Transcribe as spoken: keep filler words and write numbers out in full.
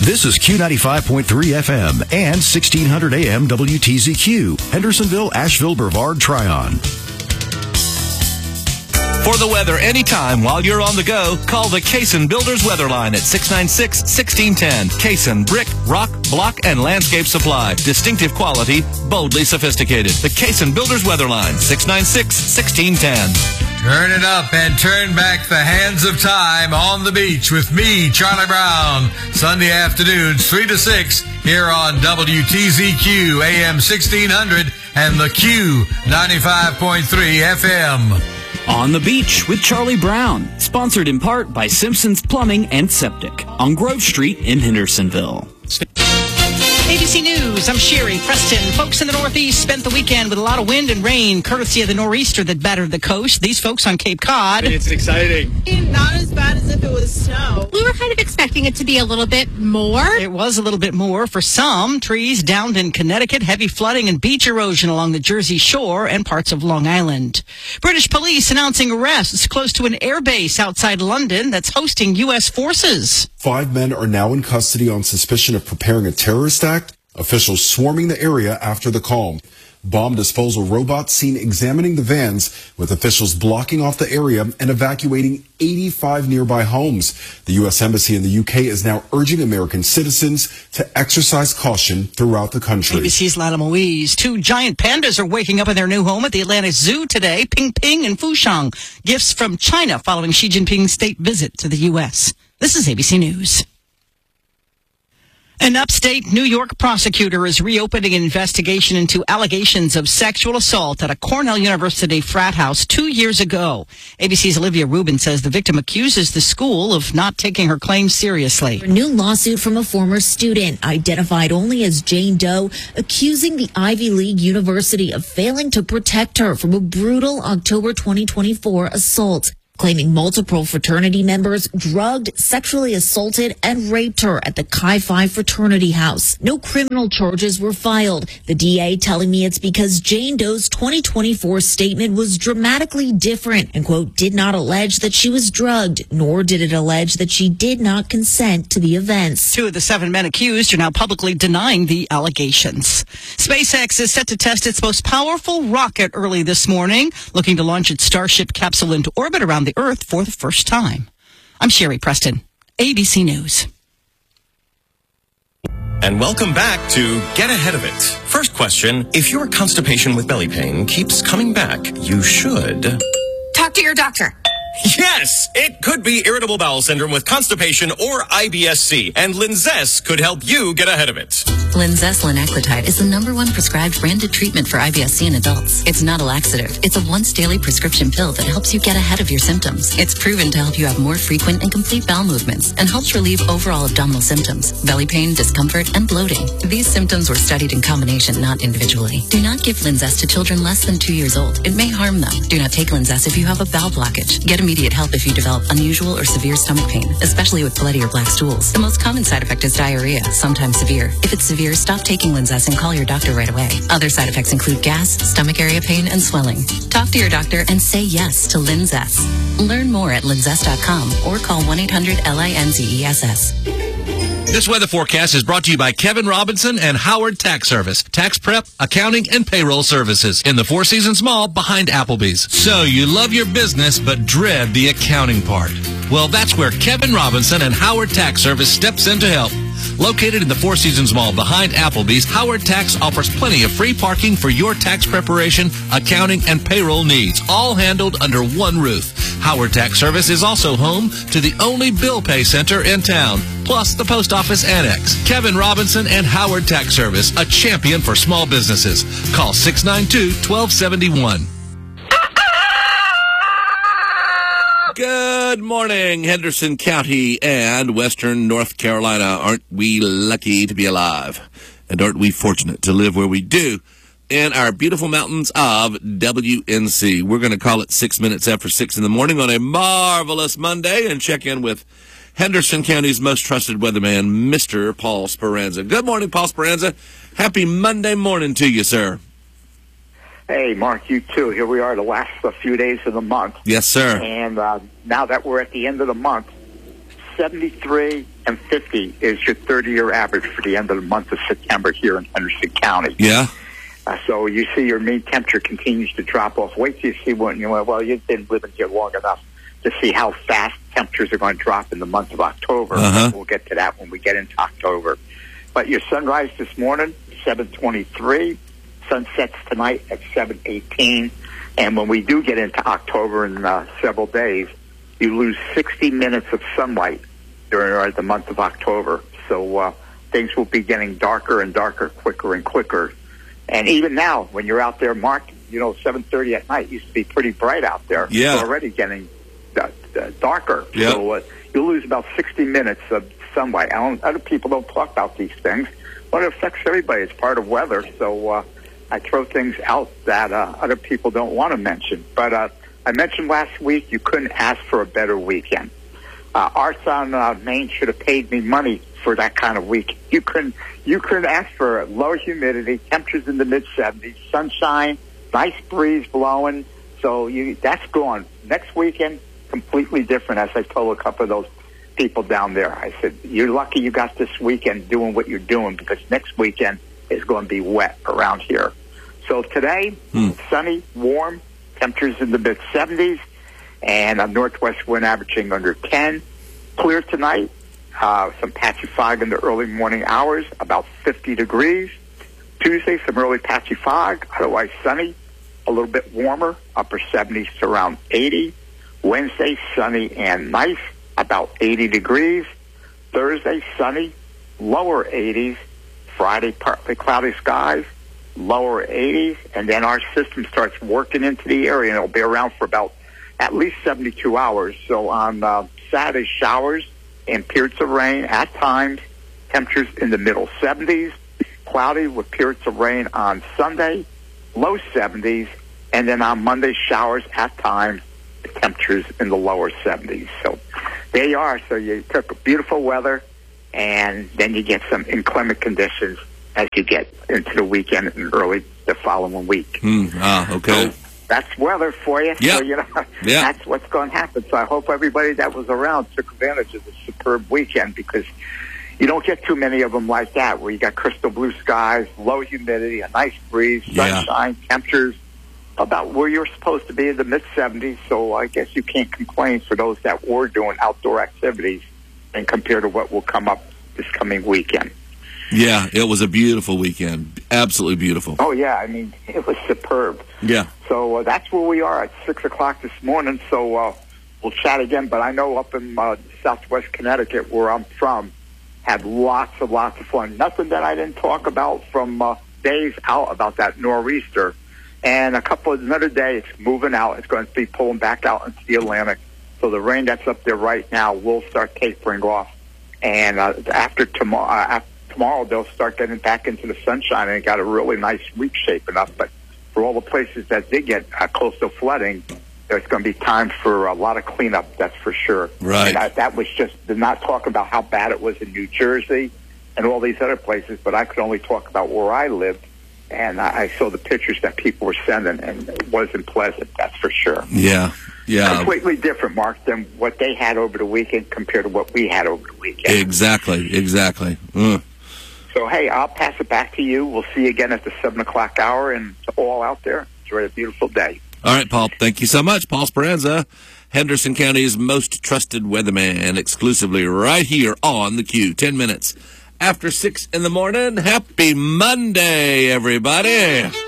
This is Q ninety-five point three F M and sixteen hundred A M W T Z Q, Hendersonville, Asheville, Brevard, Tryon. For the weather anytime while you're on the go, call the Cason Builders Weather Line at six nine six, one six one zero. Cason Brick, Rock, Block, and Landscape Supply. Distinctive quality, boldly sophisticated. The Cason Builders Weather Line, six nine six, one six one zero. Turn it up and turn back the hands of time on the beach with me, Charlie Brown. Sunday afternoons, three to six, here on W T Z Q, A M sixteen hundred, and the Q ninety-five point three F M. On the Beach with Charlie Brown, sponsored in part by Simpson's Plumbing and Septic on Grove Street in Hendersonville. A B C News, I'm Sherry Preston. Folks in the Northeast spent the weekend with a lot of wind and rain, courtesy of the nor'easter that battered the coast. These folks on Cape Cod. It's exciting. Not as bad as if it was snow. We were kind of expecting it to be a little bit more. It was a little bit more for some. Trees downed in Connecticut, heavy flooding and beach erosion along the Jersey Shore and parts of Long Island. British police announcing arrests close to an airbase outside London that's hosting U S forces. Five men are now in custody on suspicion of preparing a terrorist act. Officials swarming the area after the call. Bomb disposal robots seen examining the vans, with officials blocking off the area and evacuating eighty-five nearby homes. The U S Embassy in the U K is now urging American citizens to exercise caution throughout the country. A B C's Lana Moise. Two giant pandas are waking up in their new home at the Atlantic Zoo today, Ping Ping and Fushan. Gifts from China following Xi Jinping's state visit to the U S. This is A B C News. An upstate New York prosecutor is reopening an investigation into allegations of sexual assault at a Cornell University frat house two years ago. A B C's Olivia Rubin says the victim accuses the school of not taking her claims seriously. A new lawsuit from a former student, identified only as Jane Doe, accusing the Ivy League University of failing to protect her from a brutal October twenty twenty-four assault, claiming multiple fraternity members drugged, sexually assaulted, and raped her at the Chi Phi fraternity house. No criminal charges were filed. The D A telling me it's because Jane Doe's twenty twenty-four statement was dramatically different and, quote, did not allege that she was drugged, nor did it allege that she did not consent to the events. Two of the seven men accused are now publicly denying the allegations. SpaceX is set to test its most powerful rocket early this morning, looking to launch its Starship capsule into orbit around the Earth for the first time. I'm Sherry Preston, A B C News. And welcome back to Get Ahead of It. First question, if your constipation with belly pain keeps coming back, you should... Talk to your doctor. Yes, it could be irritable bowel syndrome with constipation or I B S C, and Linzess could help you get ahead of it. Linzess linaclotide is the number one prescribed branded treatment for I B S C in adults. It's not a laxative. It's a once daily prescription pill that helps you get ahead of your symptoms. It's proven to help you have more frequent and complete bowel movements and helps relieve overall abdominal symptoms, belly pain, discomfort, and bloating. These symptoms were studied in combination, not individually. Do not give Linzess to children less than two years old. It may harm them. Do not take Linzess if you have a bowel blockage. Get immediate help if you develop unusual or severe stomach pain, especially with bloody or black stools. The most common side effect is diarrhea, sometimes severe. If it's severe, stop taking Linzess and call your doctor right away. Other side effects include gas, stomach area pain, and swelling. Talk to your doctor and say yes to Linzess. Learn more at linzess dot com or call one eight hundred L I N Z E S S. This weather forecast is brought to you by Kevin Robinson and Howard Tax Service. Tax prep, accounting, and payroll services in the Four Seasons Mall behind Applebee's. So you love your business but dread the accounting part. Well, that's where Kevin Robinson and Howard Tax Service steps in to help. Located in the Four Seasons Mall behind Applebee's, Howard Tax offers plenty of free parking for your tax preparation, accounting, and payroll needs, all handled under one roof. Howard Tax Service is also home to the only bill pay center in town, plus the post office annex. Kevin Robinson and Howard Tax Service, a champion for small businesses. Call six nine two, one two seven one. Good morning, Henderson County and Western North Carolina. Aren't we lucky to be alive? And aren't we fortunate to live where we do in our beautiful mountains of W N C? We're going to call it six minutes after six in the morning on a marvelous Monday and check in with Henderson County's most trusted weatherman, Mister Paul Speranza. Good morning, Paul Speranza. Happy Monday morning to you, sir. Hey, Mark, you too. Here we are, the last uh, few days of the month. Yes, sir. And uh, now that we're at the end of the month, seventy-three and fifty is your thirty-year average for the end of the month of September here in Henderson County. Yeah. Uh, so you see your mean temperature continues to drop off. Wait till you see when you know, well, you've been living here long enough to see how fast temperatures are going to drop in the month of October. Uh-huh. We'll get to that when we get into October. But your sunrise this morning, seven twenty-three. Sun sets tonight at seven eighteen. And when we do get into October in uh, several days, you lose sixty minutes of sunlight during uh, the month of October. So uh, things will be getting darker and darker, quicker and quicker. And even now, when you're out there, Mark, you know, seven thirty at night used to be pretty bright out there. Yeah. It's already getting uh, uh, darker. Yep. So uh, you lose about sixty minutes of sunlight. I don't, other people don't talk about these things, but it affects everybody. It's part of weather. So uh, I throw things out that uh, other people don't want to mention. But uh, I mentioned last week you couldn't ask for a better weekend. Uh, Arts on uh, Main should have paid me money for that kind of week. You couldn't, you couldn't ask for low humidity, temperatures in the mid seventies, sunshine, nice breeze blowing. So you, that's gone. Next weekend, completely different. As I told a couple of those people down there, I said, "You're lucky you got this weekend doing what you're doing because next weekend is going to be wet around here." So today, hmm. sunny, warm, temperatures in the mid seventies, and a northwest wind averaging under ten. Clear tonight. Uh, some patchy fog in the early morning hours, about fifty degrees. Tuesday, some early patchy fog, otherwise sunny, a little bit warmer, upper seventies to around eighty. Wednesday, sunny and nice, about eighty degrees. Thursday, sunny, lower eighties. Friday, partly cloudy skies, lower eighties. And then our system starts working into the area, and it'll be around for about at least seventy-two hours. So on uh, Saturday, showers and periods of rain at times, temperatures in the middle seventies, cloudy with periods of rain on Sunday, low seventies, and then on Monday, showers at times, temperatures in the lower seventies. So there you are. So you took beautiful weather, and then you get some inclement conditions as you get into the weekend and early the following week. Mm, ah, okay. So that's weather for you. Yep. So, you know, Yeah. that's what's going to happen. So I hope everybody that was around took advantage of this superb weekend, because you don't get too many of them like that, where you got crystal blue skies, low humidity, a nice breeze, Yeah. sunshine, temperatures about where you're supposed to be in the mid seventies. So I guess you can't complain for those that were doing outdoor activities and compared to what will come up this coming weekend. Yeah, it was a beautiful weekend. Absolutely beautiful. Oh, yeah. I mean, it was superb. Yeah. So uh, that's where we are at six o'clock this morning. So uh, we'll chat again. But I know up in uh, southwest Connecticut, where I'm from, had lots and lots of fun. Nothing that I didn't talk about from uh, days out about that nor'easter. And a couple of another day, it's moving out. It's going to be pulling back out into the Atlantic. So the rain that's up there right now will start tapering off. And uh, after tomorrow, uh, after tomorrow, they'll start getting back into the sunshine, and it got a really nice week shaping up. But for all the places that did get uh, coastal flooding, there's going to be time for a lot of cleanup, that's for sure. Right. And I, that was just, did not talk about how bad it was in New Jersey and all these other places, but I could only talk about where I lived. And I, I saw the pictures that people were sending, and it wasn't pleasant, that's for sure. Yeah, yeah. Completely different, Mark, than what they had over the weekend compared to what we had over the weekend. Exactly, exactly. Mm. So, hey, I'll pass it back to you. We'll see you again at the seven o'clock hour, and to all out there, enjoy a beautiful day. All right, Paul. Thank you so much. Paul Speranza, Henderson County's most trusted weatherman, exclusively right here on the Q. Ten minutes after six in the morning. Happy Monday, everybody.